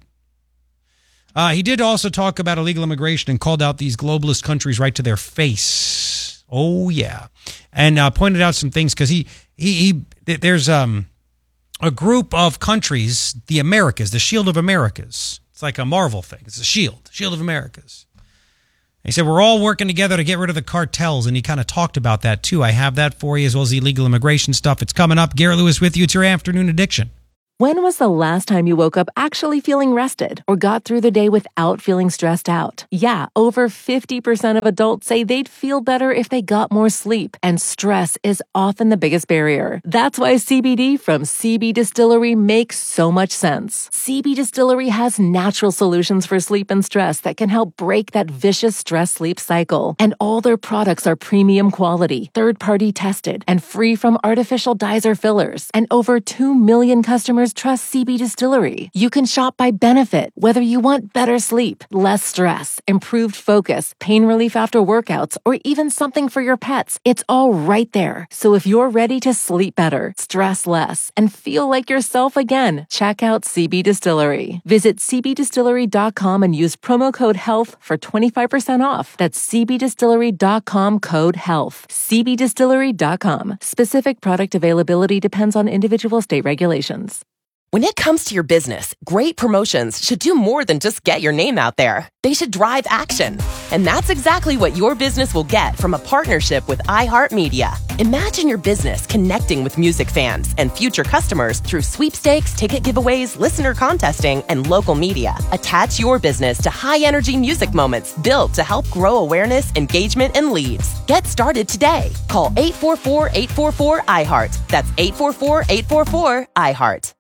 Uh, he did also talk about illegal immigration and called out these globalist countries right to their face. Oh yeah, and uh, pointed out some things because he, he he there's um a group of countries, the Americas, the Shield of Americas. It's like a Marvel thing. It's a shield, Shield of Americas. He said we're all working together to get rid of the cartels, and he kind of talked about that too. I have that for you as well as the illegal immigration stuff. It's coming up. Garrett Lewis with you. It's your afternoon addiction. When was the last time you woke up actually feeling rested or got through the day without feeling stressed out? Yeah, over fifty percent of adults say they'd feel better if they got more sleep, and stress is often the biggest barrier. That's why C B D from C B Distillery makes so much sense. C B Distillery has natural solutions for sleep and stress that can help break that vicious stress-sleep cycle. And all their products are premium quality, third-party tested, and free from artificial dyes or fillers. And over two million customers trust C B Distillery. You can shop by benefit, whether you want better sleep, less stress, improved focus, pain relief after workouts, or even something for your pets. It's all right there. So if you're ready to sleep better, stress less, and feel like yourself again, check out C B Distillery. Visit c b distillery dot com and use promo code HEALTH for twenty-five percent off. That's c b distillery dot com code HEALTH. c b distillery dot com. Specific product availability depends on individual state regulations. When it comes to your business, great promotions should do more than just get your name out there. They should drive action. And that's exactly what your business will get from a partnership with iHeartMedia. Imagine your business connecting with music fans and future customers through sweepstakes, ticket giveaways, listener contesting, and local media. Attach your business to high-energy music moments built to help grow awareness, engagement, and leads. Get started today. Call eight four four, eight four four, I heart. That's eight four four, eight four four, I heart.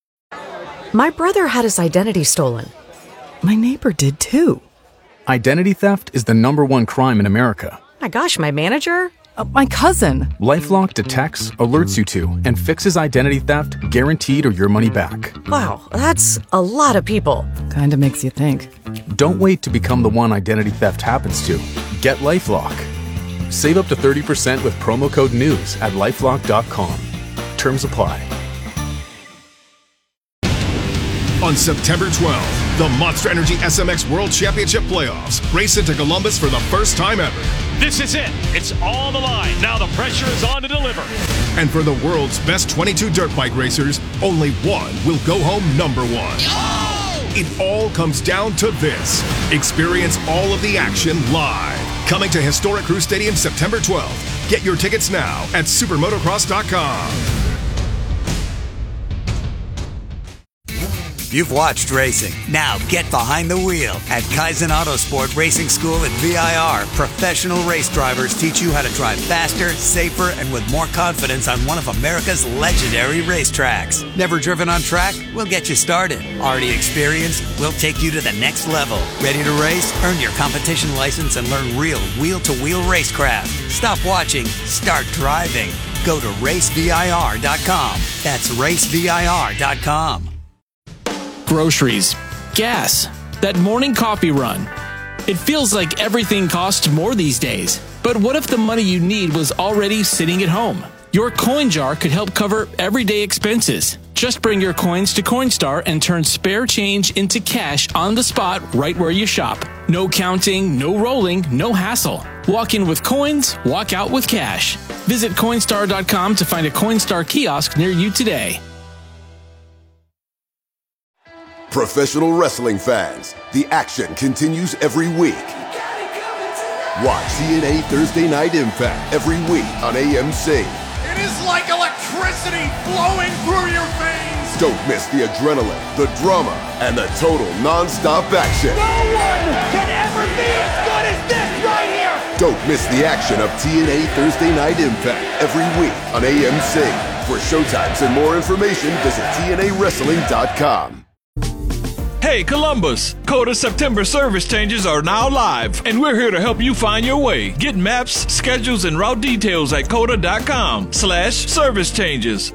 My brother had his identity stolen. My neighbor did too. Identity theft is the number one crime in America. My gosh, my manager? Uh, my cousin. LifeLock detects, alerts you to, and fixes identity theft guaranteed or your money back. Wow, that's a lot of people. Kinda makes you think. Don't wait to become the one identity theft happens to. Get LifeLock. Save up to thirty percent with promo code NEWS at lifelock dot com. Terms apply. On September twelfth, the Monster Energy S M X World Championship Playoffs race into Columbus for the first time ever. This is it. It's on the line. Now the pressure is on to deliver. And for the world's best twenty-two dirt bike racers, only one will go home number one. Oh! It all comes down to this. Experience all of the action live. Coming to historic Crew Stadium September twelfth. Get your tickets now at supermotocross dot com. You've watched racing. Now get behind the wheel. At Kaizen Autosport Racing School at V I R, professional race drivers teach you how to drive faster, safer, and with more confidence on one of America's legendary racetracks. Never driven on track? We'll get you started. Already experienced? We'll take you to the next level. Ready to race? Earn your competition license and learn real wheel-to-wheel racecraft. Stop watching. Start driving. Go to race V I R dot com. That's race V I R dot com. Groceries, gas, that morning coffee run. It feels like everything costs more these days. But what if the money you need was already sitting at home? Your coin jar could help cover everyday expenses. Just bring your coins to Coinstar and turn spare change into cash on the spot right where you shop. No counting, no rolling, no hassle. Walk in with coins, walk out with cash. Visit Coinstar dot com to find a Coinstar kiosk near you today. Professional wrestling fans, the action continues every week. Watch T N A Thursday Night Impact every week on A M C. It is like electricity flowing through your veins. Don't miss the adrenaline, the drama, and the total non-stop action. No one can ever be as good as this right here. Don't miss the action of T N A Thursday Night Impact every week on A M C. For showtimes and more information, visit T N A wrestling dot com. Hey, Columbus! Coda September service changes are now live, and we're here to help you find your way. Get maps, schedules, and route details at coda.com slash service changes.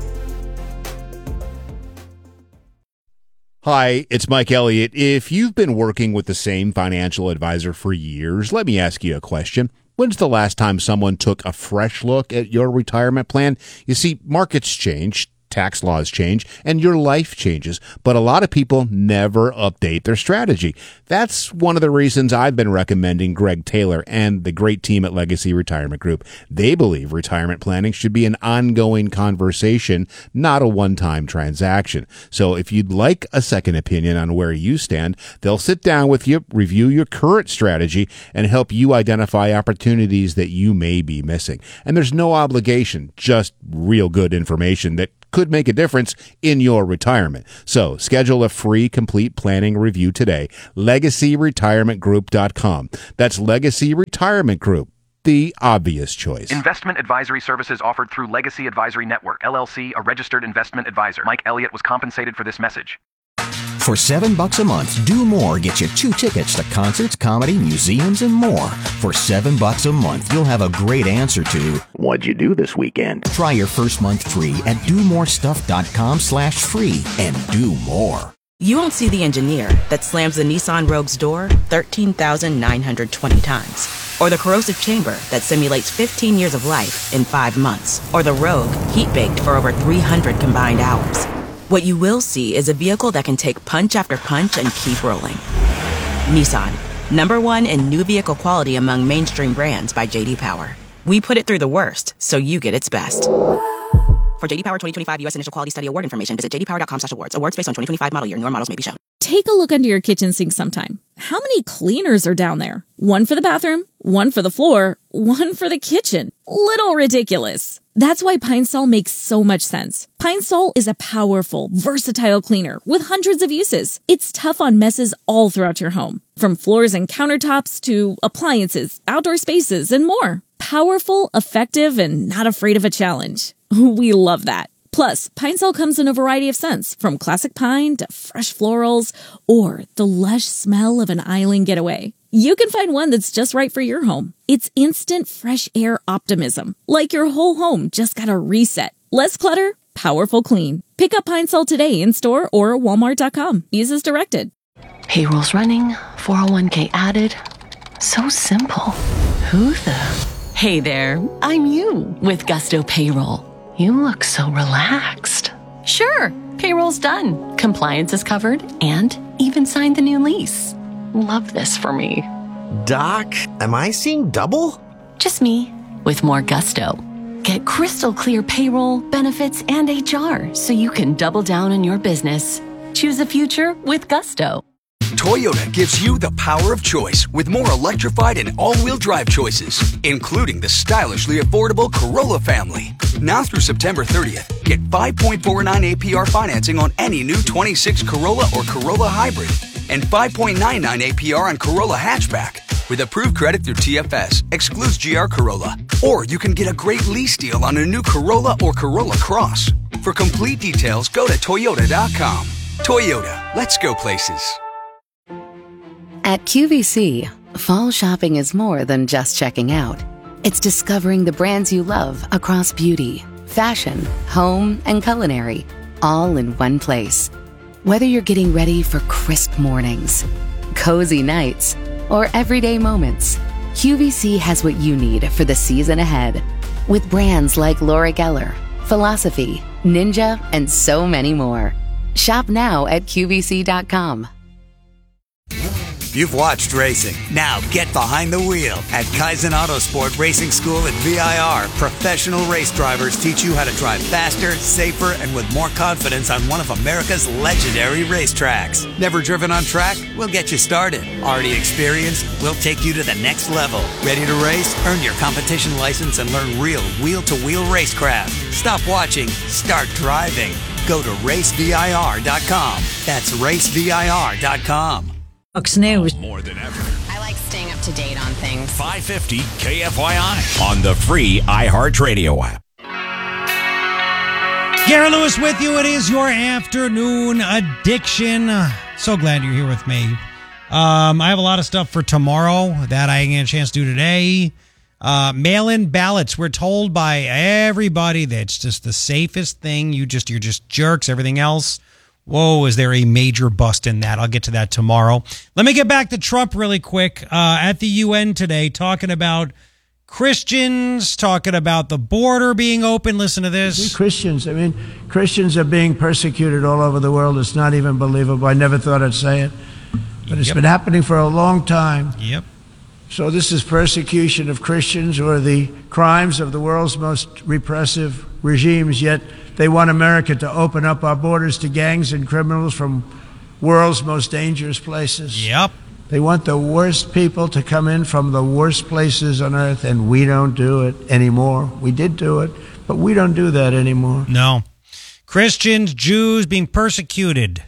Hi, it's Mike Elliott. If you've been working with the same financial advisor for years, let me ask you a question. When's the last time someone took a fresh look at your retirement plan? You see, markets change, tax laws change, and your life changes, but a lot of people never update their strategy. That's one of the reasons I've been recommending Greg Taylor and the great team at Legacy Retirement Group. They believe retirement planning should be an ongoing conversation, not a one-time transaction. So if you'd like a second opinion on where you stand, they'll sit down with you, review your current strategy, and help you identify opportunities that you may be missing. And there's no obligation, just real good information that could make a difference in your retirement. So schedule a free complete planning review today. legacy retirement group dot com. That's Legacy Retirement Group, the obvious choice. Investment advisory services offered through Legacy Advisory Network, L L C, a registered investment advisor. Mike Elliott was compensated for this message. For seven bucks a month, Do More gets you two tickets to concerts, comedy, museums, and more. For seven bucks a month, you'll have a great answer to what'd you do this weekend? Try your first month free at do more stuff dot com slash free and do more. You won't see the engineer that slams the Nissan Rogue's door thirteen thousand nine hundred twenty times. Or the corrosive chamber that simulates fifteen years of life in five months. Or the Rogue heat-baked for over three hundred combined hours. What you will see is a vehicle that can take punch after punch and keep rolling. Nissan, number one in new vehicle quality among mainstream brands by J D Power. We put it through the worst, so you get its best. For J D Power twenty twenty-five U S Initial Quality Study Award information, visit j d power dot com slash awards. Awards based on twenty twenty-five model year. Newer models may be shown. Take a look under your kitchen sink sometime. How many cleaners are down there? One for the bathroom, one for the floor, one for the kitchen. Little ridiculous. That's why Pine Sol makes so much sense. Pine Sol is a powerful, versatile cleaner with hundreds of uses. It's tough on messes all throughout your home, from floors and countertops to appliances, outdoor spaces, and more. Powerful, effective, and not afraid of a challenge. We love that. Plus, Pine Sol comes in a variety of scents, from classic pine to fresh florals, or the lush smell of an island getaway. You can find one that's just right for your home. It's instant fresh air optimism, like your whole home just got a reset. Less clutter, powerful clean. Pick up Pine Sol today in store or walmart dot com. Use as directed. Payroll's running, four oh one k added. So simple. Who the? Hey there, I'm you with Gusto Payroll. You look so relaxed. Sure, payroll's done. Compliance is covered and even signed the new lease. Love this for me. Doc, am I seeing double? Just me with more gusto. Get crystal clear payroll, benefits, and H R so you can double down on your business. Choose a future with Gusto. Toyota gives you the power of choice with more electrified and all-wheel drive choices, including the stylishly affordable Corolla family. Now through September thirtieth, get five point four nine A P R financing on any new twenty-six Corolla or Corolla Hybrid and five point nine nine A P R on Corolla Hatchback. With approved credit through T F S, excludes G R Corolla. Or you can get a great lease deal on a new Corolla or Corolla Cross. For complete details, go to toyota dot com. Toyota, let's go places. At Q V C, fall shopping is more than just checking out. It's discovering the brands you love across beauty, fashion, home, and culinary, all in one place. Whether you're getting ready for crisp mornings, cozy nights, or everyday moments, Q V C has what you need for the season ahead. With brands like Laura Geller, Philosophy, Ninja, and so many more. Shop now at Q V C dot com. You've watched racing. Now get behind the wheel. At Kaizen Autosport Racing School at V I R, professional race drivers teach you how to drive faster, safer, and with more confidence on one of America's legendary racetracks. Never driven on track? We'll get you started. Already experienced? We'll take you to the next level. Ready to race? Earn your competition license and learn real wheel-to-wheel racecraft. Stop watching. Start driving. Go to race V I R dot com. That's race V I R dot com. Fox News. More than ever. I like staying up to date on things. five fifty K F Y I on the free iHeartRadio app. Gary Lewis with you. It is your afternoon addiction. So glad you're here with me. Um, I have a lot of stuff for tomorrow that I didn't get a chance to do today. Uh, mail-in ballots. We're told by everybody that it's just the safest thing. You just, you're just jerks. Everything else. Whoa, is there a major bust in that? I'll get to that tomorrow. Let me get back to Trump really quick. Uh, at the U N today, talking about Christians, talking about the border being open. Listen to this. Christians, I mean, Christians are being persecuted all over the world. It's not even believable. I never thought I'd say it, but it's Yep. been happening for a long time. Yep. So this is persecution of Christians or the crimes of the world's most repressive regimes, yet they want America to open up our borders to gangs and criminals from world's most dangerous places. Yep. They want the worst people to come in from the worst places on earth, and we don't do it anymore. We did do it, but we don't do that anymore. No. Christians, Jews being persecuted.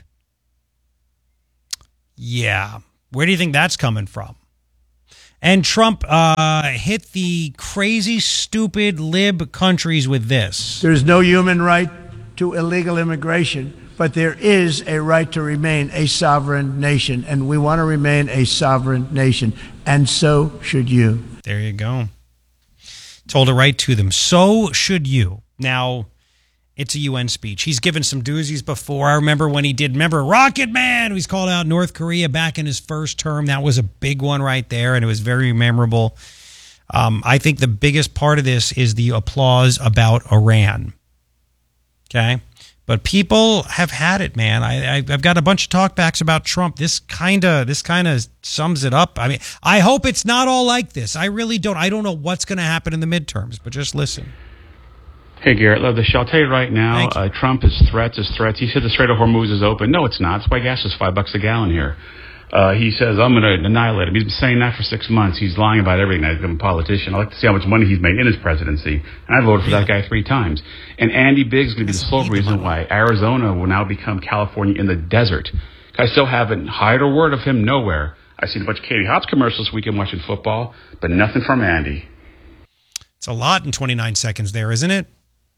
Yeah. Where do you think that's coming from? And Trump uh, hit the crazy, stupid lib countries with this. There's no human right to illegal immigration, but there is a right to remain a sovereign nation, and we want to remain a sovereign nation, and so should you. There you go. Told it right to them. So should you. Now, it's a U N speech. He's given some doozies before. I remember when he did, remember Rocket Man? He's called out North Korea back in his first term. That was a big one right there, and it was very memorable. Um, I think the biggest part of this is the applause about Iran. Okay? But people have had it, man. I, I, I've got a bunch of talkbacks about Trump. This kind of this kind of sums it up. I mean, I hope it's not all like this. I really don't. I don't know what's going to happen in the midterms, but just listen. Hey, Garrett, love the show. I'll tell you right now, uh, Trump is threats is threats. He said the Strait of Hormuz is open. No, it's not. That's why gas is five bucks a gallon here. Uh, he says, I'm going to annihilate him. He's been saying that for six months. He's lying about everything. I've been a politician. I like to see how much money he's made in his presidency. And I voted for that guy three times. And Andy Biggs is going to be the sole reason why Arizona will now become California in the desert. I still haven't hired a word of him nowhere. I've seen a bunch of Katie Hobbs commercials this weekend watching football, but nothing from Andy. It's a lot in twenty-nine seconds there, isn't it?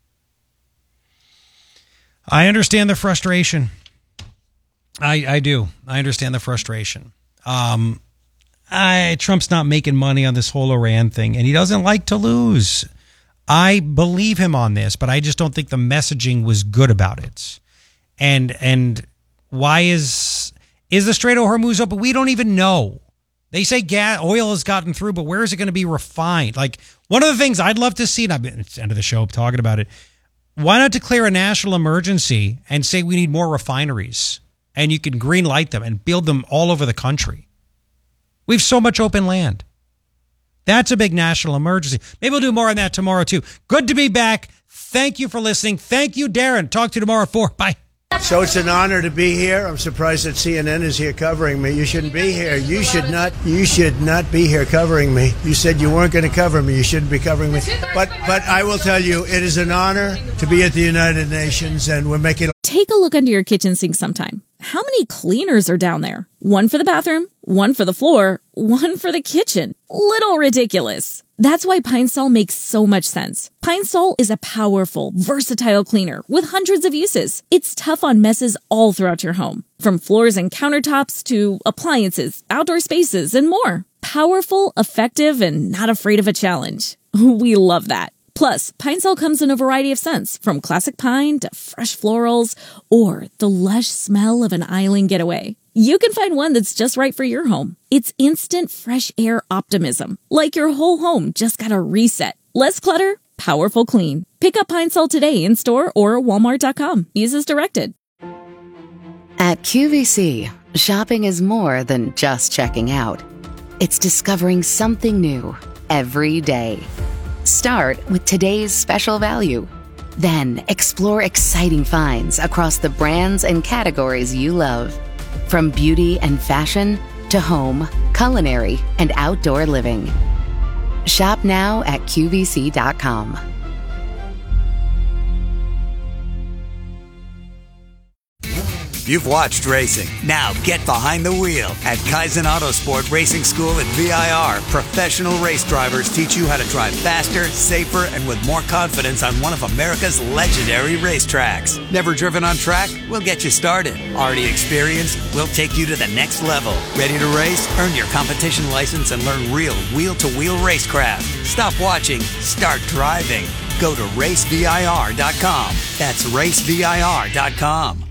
I understand the frustration. I I do. I understand the frustration. Um, I Trump's not making money on this whole Iran thing, and he doesn't like to lose. I believe him on this, but I just don't think the messaging was good about it. And and why is is the Strait of Hormuz open? We don't even know. They say gas, oil has gotten through, but where is it going to be refined? Like, one of the things I'd love to see, and I've been, it's the end of the show talking about it, why not declare a national emergency and say we need more refineries, and you can green light them and build them all over the country? We have so much open land. That's a big national emergency. Maybe we'll do more on that tomorrow, too. Good to be back. Thank you for listening. Thank you, Darren. Talk to you tomorrow at four. Bye. So it's an honor to be here. I'm surprised that C N N is here covering me. You shouldn't be here. You should not. You should not be here covering me. You said you weren't going to cover me. You shouldn't be covering me. But but I will tell you, it is an honor to be at the United Nations, and we're making. Take a look under your kitchen sink sometime. How many cleaners are down there? One for the bathroom, one for the floor, one for the kitchen. Little ridiculous. That's why Pine Sol makes so much sense. Pine Sol is a powerful, versatile cleaner with hundreds of uses. It's tough on messes all throughout your home, from floors and countertops to appliances, outdoor spaces, and more. Powerful, effective, and not afraid of a challenge. We love that. Plus, Pine Sol comes in a variety of scents, from classic pine to fresh florals or the lush smell of an island getaway. You can find one that's just right for your home. It's instant fresh air optimism, like your whole home just got a reset. Less clutter, powerful clean. Pick up Pine Sol today in store or walmart dot com. Use as directed. At Q V C, shopping is more than just checking out. It's discovering something new every day. Start with today's special value. Then explore exciting finds across the brands and categories you love. From beauty and fashion to home, culinary, and outdoor living. Shop now at Q V C dot com. You've watched racing. Now get behind the wheel at Kaizen Autosport Racing School at V I R. Professional race drivers teach you how to drive faster, safer, and with more confidence on one of America's legendary racetracks. Never driven on track? We'll get you started. Already experienced? We'll take you to the next level. Ready to race? Earn your competition license and learn real wheel-to-wheel racecraft. Stop watching. Start driving. Go to race V I R dot com. That's race V I R dot com.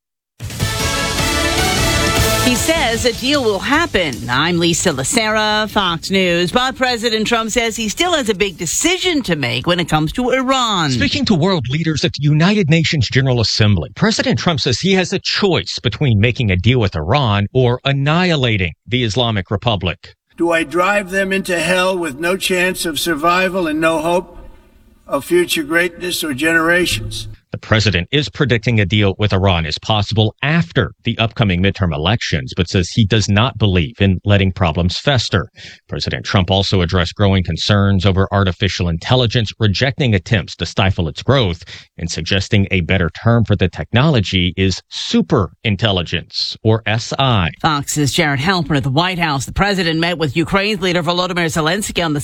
He says a deal will happen. I'm Lisa Lacera, Fox News. But President Trump says he still has a big decision to make when it comes to Iran. Speaking to world leaders at the United Nations General Assembly, President Trump says he has a choice between making a deal with Iran or annihilating the Islamic Republic. Do I drive them into hell with no chance of survival and no hope of future greatness or generations? The president is predicting a deal with Iran is possible after the upcoming midterm elections, but says he does not believe in letting problems fester. President Trump also addressed growing concerns over artificial intelligence, rejecting attempts to stifle its growth and suggesting a better term for the technology is super intelligence, or S I. Fox's Jared Halpern at the White House. The president met with Ukraine's leader Volodymyr Zelensky on the